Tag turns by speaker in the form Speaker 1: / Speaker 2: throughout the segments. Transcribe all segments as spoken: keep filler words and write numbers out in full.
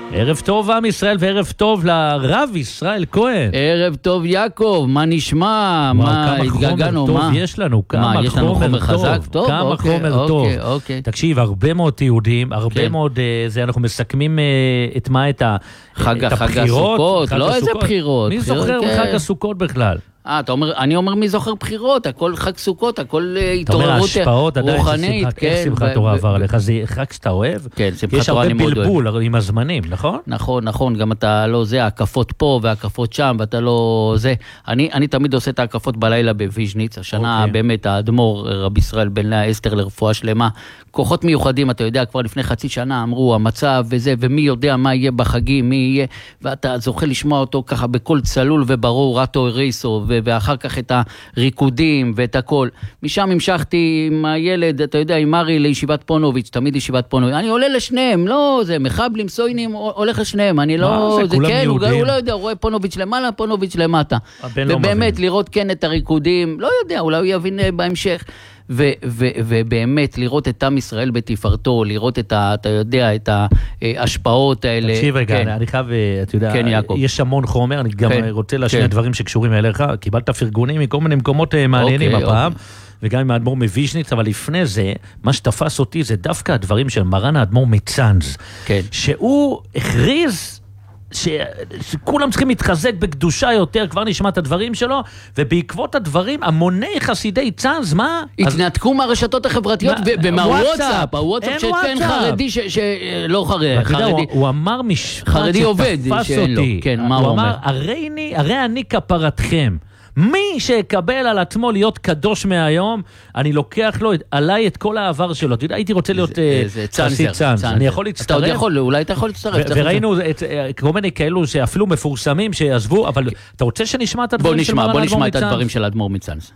Speaker 1: ערב טוב עם ישראל וערב טוב לרב ישראל כהן.
Speaker 2: ערב טוב יעקב, מה נשמע? מה התגעגענו?
Speaker 1: טוב יש לנו, כמה חומר טוב, כמה חומר טוב. תקשיב, הרבה מאוד תיעודים, הרבה מאוד, זה אנחנו מסכמים את מה, את
Speaker 2: הבחירות. לא איזה בחירות.
Speaker 1: מי זוכר חג הסוכות בכלל?
Speaker 2: אה, אתה אומר, אני אומר מי זוכר בחירות, הכל חג סוכות, הכל התעוררות רוחנית.
Speaker 1: איך שמחת תורה עבר עליך? זה חג שאתה אוהב?
Speaker 2: כן, שמחת תורה אני מאוד אוהב.
Speaker 1: יש הרבה בלבול עם הזמנים, נכון?
Speaker 2: נכון, נכון, גם אתה לא זה, ההקפות פה וההקפות שם, ואתה לא זה. אני, אני תמיד עושה את ההקפות בלילה בוויז'ניץ, השנה באמת האדמו"ר רבי ישראל בן לאה אסתר לרפואה שלמה, כוחות מיוחדים, אתה יודע, כבר לפני חצי שנה אמרו, המצב וזה, ומי יודע מה יהיה בחגים, מי יהיה, ואתה זוכה לשמוע אותו ככה בכל צלול וברור, רטו ריסו, ואחר כך את הריקודים ואת הכל. משם המשכתי עם הילד, אתה יודע, עם מרי לישיבת פונוביץ', תמיד ישיבת פונוביץ'. אני עולה לשניהם, לא, זה מחבלים, סוינים, הולך לשניהם. אני לא, זה כן, הוא לא יודע, הוא רואה פונוביץ' למעלה, פונוביץ' למטה. ובאמת לראות כן את הריקודים, לא יודע, אולי הוא יבין בהמשך. ובאמת לראות את עם ישראל בתפארתו, לראות את ה, אתה יודע, את ההשפעות האלה.
Speaker 1: תקשיב רגע, אני חייב, אתה יודע, יש המון חומר, אני גם רוצה להשמיע דברים שקשורים אליך, קיבלת פרגונים מכל מיני מקומות מעניינים הפעם, וגם עם האדמו"ר מוויז'ניץ, אבל לפני זה, מה שתפס אותי זה דווקא הדברים של מרן האדמו"ר מצאנז, שהוא הכריז ש... שכולם צריכים להתחזק בקדושה יותר, כבר נשמע את הדברים שלו, ובעקבות הדברים, המוני חסידי צאנז, מה?
Speaker 2: התנתקו אז... מהרשתות החברתיות, ומהוואטסאפ, הוואטסאפ שכן חרדי, ש... ש... לא חרדי, חרדי.
Speaker 1: הוא, הוא אמר משפט
Speaker 2: חרדי עובד,
Speaker 1: שאין לו.
Speaker 2: כן, מה
Speaker 1: הוא
Speaker 2: הוא
Speaker 1: אמר, הרי אני, הרי אני כפרתכם. מי שיקבל על עצמו להיות קדוש מהיום, אני לוקח לו עליי את כל העבר שלו. אתה יודע, הייתי רוצה להיות חסיד צאנז. אני יכול להצטרף.
Speaker 2: אתה עוד יכול, אולי אתה יכול להצטרף.
Speaker 1: וראינו כל מיני כאלו שאפילו מפורסמים שעזבו, אבל אתה רוצה שנשמע את הדברים של מרן האדמו"ר מצאנז?
Speaker 2: בוא נשמע את הדברים של האדמו"ר מצאנז.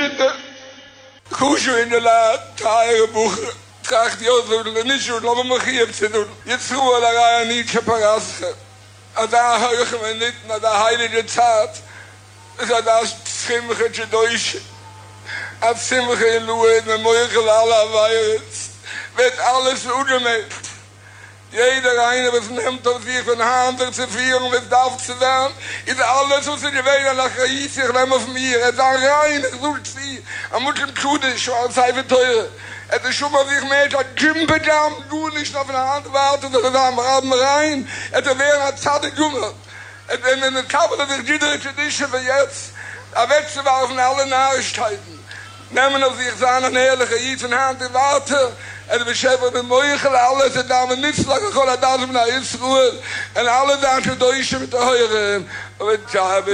Speaker 3: Kushu in der Lad, Tagebuch, tracht die Ausdrücke, nicht schon, aber mich hier zu tun. Jetzt ruhe der Reihe nicht, Kaparaske. Da höre ich mir nicht, na der heilige Zeit. זה דאס שמחה שדויש אַ שמחה לויד ממויך לאלה וייס וועט alles ungemacht jeder eine was nimmt auf sich von Hand zu führen mit darf zu werden ist alles so sind wir nach Reis sich nehmen auf mir da rein gut sie am muss im Kude schwarz sei teuer es ist schon mal sich mit der Gimbedam du nicht auf eine Hand warten oder da am rein es wäre eine zarte Junge in der Kabel der jüdische Dische für jetzt, a Wetze warfen alle Nachrichten. Nehmen auf sich seine ehrliche Jid von Hand und Warte, und beschäftigen mit Meuchel, alles in Namen Nitzlach, und alle Damen nach Israel, und alle Damen Deutsche mit der Heure.